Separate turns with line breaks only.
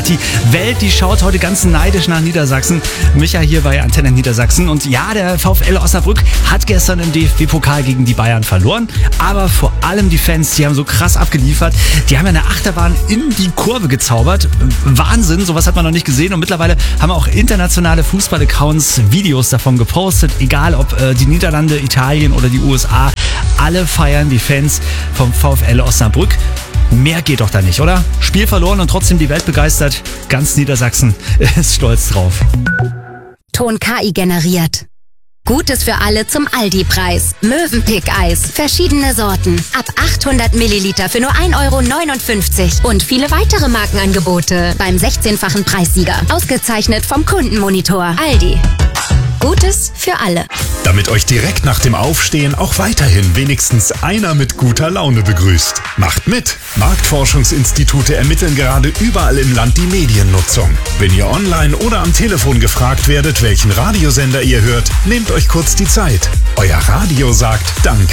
Die Welt, die schaut heute ganz neidisch nach Niedersachsen. Micha hier bei Antenne Niedersachsen. Und ja, der VfL Osnabrück hat gestern im DFB-Pokal gegen die Bayern verloren. Aber vor allem die Fans, die haben so krass abgeliefert. Die haben eine Achterbahn in die Kurve gezaubert. Wahnsinn, sowas hat man noch nicht gesehen. Und mittlerweile haben auch internationale Fußball-Accounts Videos davon gepostet. Egal ob die Niederlande, Italien oder die USA. Alle feiern die Fans vom VfL Osnabrück. Mehr geht doch da nicht, oder? Spiel verloren und trotzdem die Welt begeistert. Ganz Niedersachsen ist stolz drauf.
Ton KI generiert. Gutes für alle zum Aldi-Preis. Mövenpick-Eis. Verschiedene Sorten. Ab 800 Milliliter für nur 1,59 € Und viele weitere Markenangebote beim 16-fachen Preissieger. Ausgezeichnet vom Kundenmonitor. Aldi. Gutes für alle.
Damit euch direkt nach dem Aufstehen auch weiterhin wenigstens einer mit guter Laune begrüßt. Macht mit! Marktforschungsinstitute ermitteln gerade überall im Land die Mediennutzung. Wenn ihr online oder am Telefon gefragt werdet, welchen Radiosender ihr hört, nehmt euch kurz die Zeit. Euer Radio sagt Danke.